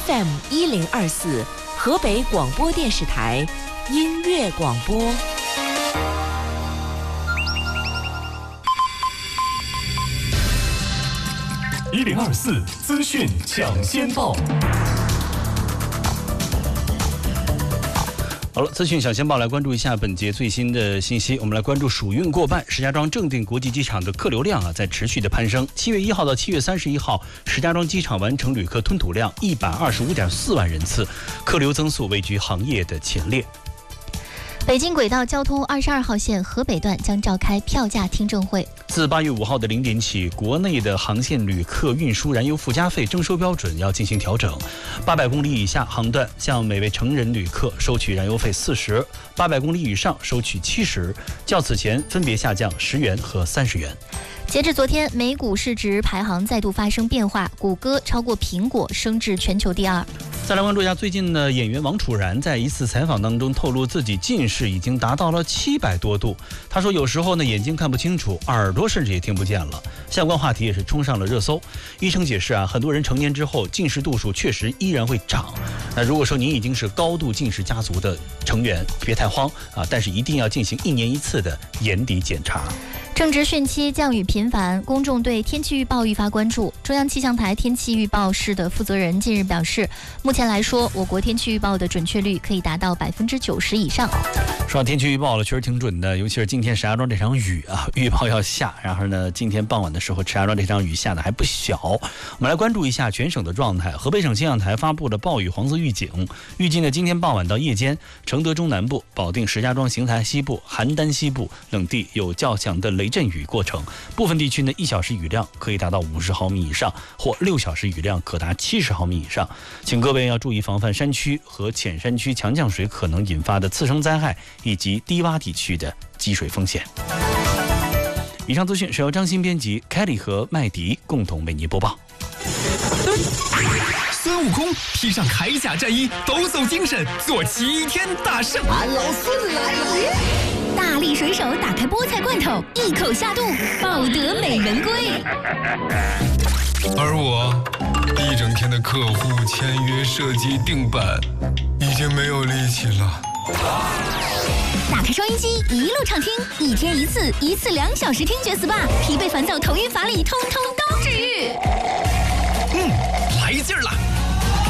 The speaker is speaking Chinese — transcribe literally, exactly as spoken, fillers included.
F M 一零二四，河北广播电视台音乐广播。 一零二四资讯抢先报。好了，资讯抢先报来关注一下本节最新的信息。我们来关注暑运过半，石家庄正定国际机场的客流量啊在持续的攀升。七月一号到七月三十一号，石家庄机场完成旅客吞吐量一百二十五点四万人次，客流增速位居行业的前列。 北京轨道交通二十二号线河北段将召开票价听证会。 自八月五号的零点起，国内的航线旅客运输燃油附加费征收标准要进行调整。八百公里以下航段向每位成人旅客收取燃油费四十，八百公里以上收取七十，较此前分别下降十元和三十元。 截至昨天，美股市值排行再度发生变化，谷歌超过苹果，升至全球第二。 再来关注一下最近呢，演员王楚然在一次采访当中透露，自己近视已经达到了七百多度。他说，有时候呢眼睛看不清楚，耳朵甚至也听不见了。相关话题也是冲上了热搜。医生解释啊，很多人成年之后近视度数确实依然会长。那如果说您已经是高度近视家族的成员，别太慌啊，但是一定要进行一年一次的眼底检查。 正值汛期，降雨频繁，公众对天气预报愈发关注。中央气象台天气预报室的负责人近日表示，目前来说，我国天气预报的准确率可以达到百分之九十以上。 说到天气预报了，确实挺准的，尤其是今天石家庄这场雨啊，预报要下，然后呢，今天傍晚的时候，石家庄这场雨下的还不小。我们来关注一下全省的状态。河北省气象台发布了暴雨黄色预警，预计呢今天傍晚到夜间，承德中南部、保定、石家庄、邢台西部、邯郸西部等地有较强的雷阵雨过程，部分地区呢一小时雨量可以达到五十毫米以上，或六小时雨量可达七十毫米以上。请各位要注意防范山区和浅山区强降水可能引发的次生灾害，以及低洼地区的积水风险。以上资讯是由张鑫编辑，凯里和麦迪共同为您播报。 孙悟空披上铠甲战衣，抖擞精神，做齐天大圣。 俺老孙来了！ 大力水手打开菠菜罐头，一口下肚，抱得美人归。 而我一整天的客户签约、设计、定版，已经没有力气了。 打开收音机，一路畅听，一天一次，一次两小时听觉 S P A， 疲惫烦躁、头晕乏力，通通都治愈。 嗯，来劲儿了！